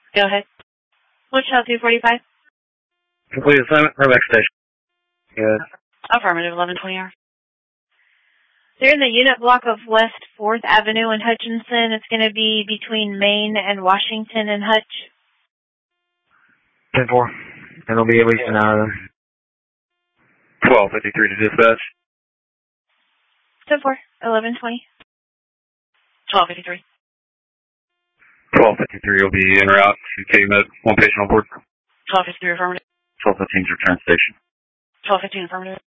Go ahead. Wichita 245. Complete assignment, Herbeck Station. Good. Affirmative, 1120R. They're in the unit block of West 4th Avenue in Hutchinson. It's going to be between Main and Washington and Hutch. 10-4. It'll be at least an hour then. 1253 to dispatch. 10-4, 1120. 1253. 1253 will be en route to KMED. One patient on board. 1253 affirmative. 1215 to return station. 1215 affirmative.